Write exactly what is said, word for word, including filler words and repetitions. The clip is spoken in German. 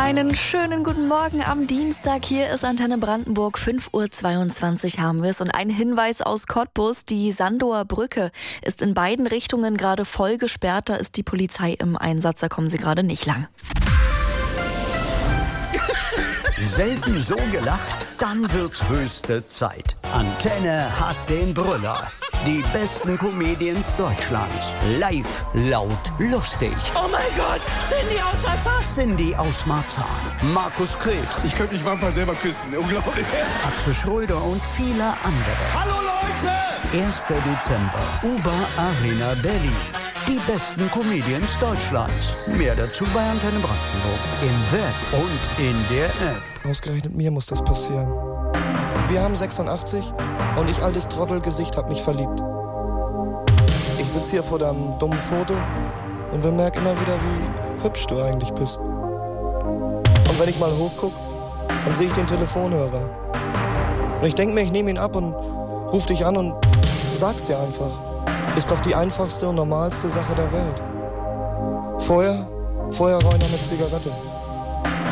Einen schönen guten Morgen am Dienstag. Hier ist Antenne Brandenburg. fünf Uhr zweiundzwanzig haben wir es. Und ein Hinweis aus Cottbus. Die Sandower Brücke ist in beiden Richtungen gerade voll gesperrt. Da ist die Polizei im Einsatz. Da kommen sie gerade nicht lang. Selten so gelacht, dann wird's höchste Zeit. Antenne hat den Brüller. Die besten Comedians Deutschlands. Live, laut, lustig. Oh mein Gott, Cindy aus Marzahn. Cindy aus Marzahn. Markus Krebs. Ich könnte mich manchmal selber küssen, unglaublich. Atze Schröder und viele andere. Hallo Leute! erster Dezember, Uber Arena Berlin. Die besten Comedians Deutschlands. Mehr dazu bei Antenne Brandenburg. Im Web und in der App. Ausgerechnet mir muss das passieren. Wir haben sechsundachtzig und ich, altes Trottelgesicht, hab mich verliebt. Ich sitze hier vor deinem dummen Foto und bemerke immer wieder, wie hübsch du eigentlich bist. Und wenn ich mal hochguck, dann sehe ich den Telefonhörer. Und ich denke mir, ich nehme ihn ab und ruf dich an und sag's dir einfach. Ist doch die einfachste und normalste Sache der Welt. Vorher, vorher rein noch eine Zigarette.